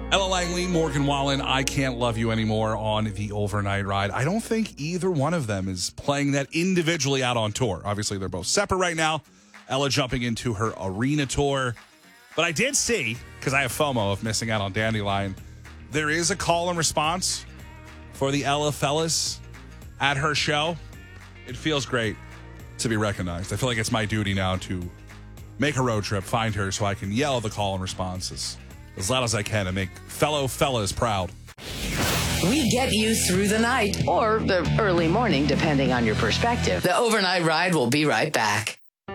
Ella Langley, Morgan Wallen, I Can't Love You Anymore on the overnight ride. I don't think either one of them is playing that individually out on tour. Obviously, they're both separate right now. Ella jumping into her arena tour. But I did see, because I have FOMO of missing out on Dandelion, there is a call and response for the Ella fellas at her show. It feels great to be recognized. I feel like it's my duty now to make a road trip, find her so I can yell the call and responses as loud as I can and make fellow fellas proud. We get you through the night or the early morning, depending on your perspective. The overnight ride will be right back.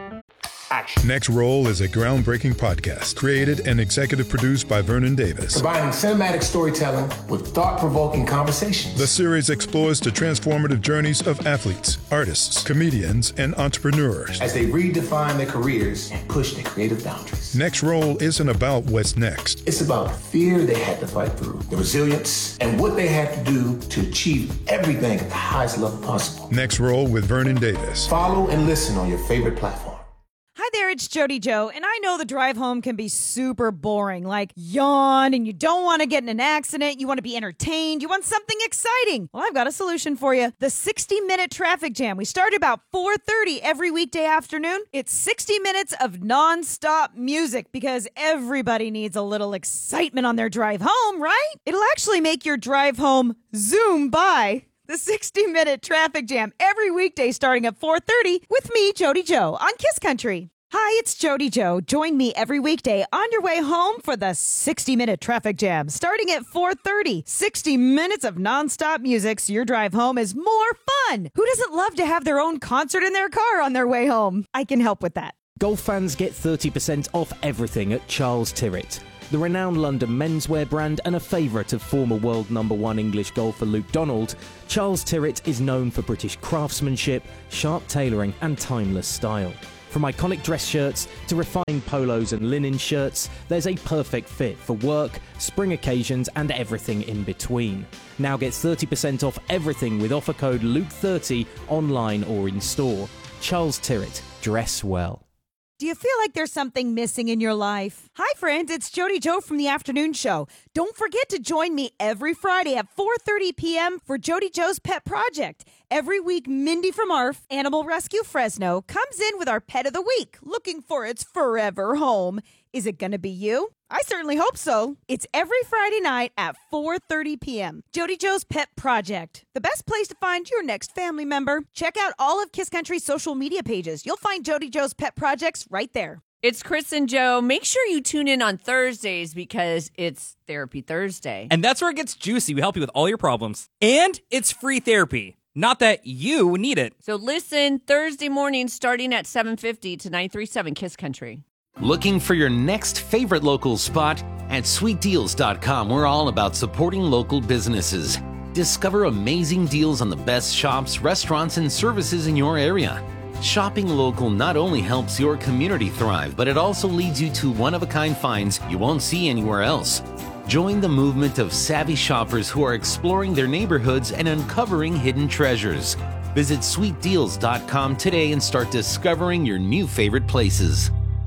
Next Roll is a groundbreaking podcast created and executive produced by Vernon Davis. Combining cinematic storytelling with thought-provoking conversations. The series explores the transformative journeys of athletes, artists, comedians, and entrepreneurs as they redefine their careers and push their creative boundaries. Next Roll isn't about what's next. It's about the fear they had to fight through, the resilience, and what they had to do to achieve everything at the highest level possible. Next Roll with Vernon Davis. Follow and listen on your favorite platform. Hi there, it's Jody Joe, and I know the drive home can be super boring, like yawn, and you don't want to get in an accident, you want to be entertained, you want something exciting. Well, I've got a solution for you. The 60-minute traffic jam. We start about 4:30 every weekday afternoon. It's 60 minutes of nonstop music because everybody needs a little excitement on their drive home, right? It'll actually make your drive home zoom by. The 60-minute traffic jam every weekday starting at 4:30 with me, Jody Joe, on Kiss Country. Hi, it's Jody Joe. Join me every weekday on your way home for the 60-minute traffic jam starting at 4:30. 60 minutes of nonstop music so your drive home is more fun. Who doesn't love to have their own concert in their car on their way home? I can help with that. Golf fans get 30% off everything at Charles Tyrwhitt. The renowned London menswear brand and a favourite of former world #1 English golfer Luke Donald, Charles Tyrwhitt is known for British craftsmanship, sharp tailoring and timeless style. From iconic dress shirts to refined polos and linen shirts, there's a perfect fit for work, spring occasions and everything in between. Now get 30% off everything with offer code Luke30 online or in store. Charles Tyrwhitt, dress well. Do you feel like there's something missing in your life? Hi, friends. It's Jody Joe from The Afternoon Show. Don't forget to join me every Friday at 4:30 p.m. for Jody Joe's Pet Project. Every week, Mindy from ARF, Animal Rescue Fresno, comes in with our Pet of the Week, looking for its forever home. Is it going to be you? I certainly hope so. It's every Friday night at 4:30 p.m. Jody Joe's Pet Project, the best place to find your next family member. Check out all of Kiss Country's social media pages. You'll find Jody Joe's Pet Projects right there. It's Chris and Joe. Make sure you tune in on Thursdays because it's Therapy Thursday. And that's where it gets juicy. We help you with all your problems. And it's free therapy. Not that you need it. So listen Thursday morning starting at 7:50 to 937 Kiss Country. Looking for your next favorite local spot? At sweetdeals.com, we're all about supporting local businesses. Discover amazing deals on the best shops, restaurants, and services in your area. Shopping local not only helps your community thrive, but it also leads you to one-of-a-kind finds you won't see anywhere else. Join the movement of savvy shoppers who are exploring their neighborhoods and uncovering hidden treasures. Visit sweetdeals.com today and start discovering your new favorite places.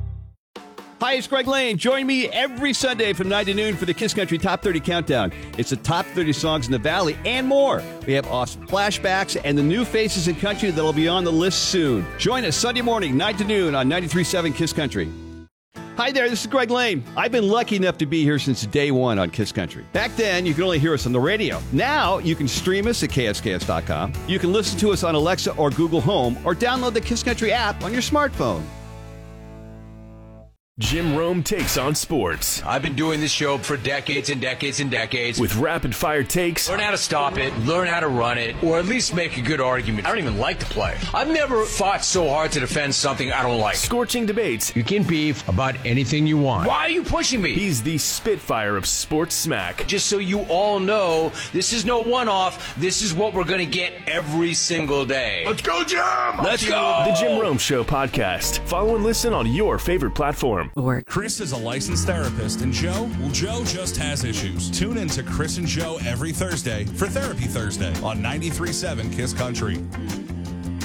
Hi, it's Greg Lane. Join me every Sunday from 9 to noon for the Kiss Country Top 30 Countdown. It's the top 30 songs in the Valley and more. We have awesome flashbacks and the new faces in country that'll be on the list soon. Join us Sunday morning, 9 to noon on 93.7 Kiss Country. Hi there, this is Greg Lane. I've been lucky enough to be here since day one on Kiss Country. Back then, you could only hear us on the radio. Now, you can stream us at KSKS.com. You can listen to us on Alexa or Google Home, or download the Kiss Country app on your smartphone. Jim Rome takes on sports. I've been doing this show for decades and decades and decades. With rapid-fire takes. Learn how to stop it, learn how to run it, or at least make a good argument. I don't even like the play. I've never fought so hard to defend something I don't like. Scorching debates. You can beef about anything you want. Why are you pushing me? He's the Spitfire of sports smack. Just so you all know, this is no one-off. This is what we're going to get every single day. Let's go, Jim! Let's go! The Jim Rome Show podcast. Follow and listen on your favorite platform. Chris is a licensed therapist, and Joe just has issues. Tune in to Chris and Joe every Thursday for Therapy Thursday on 93.7 Kiss Country.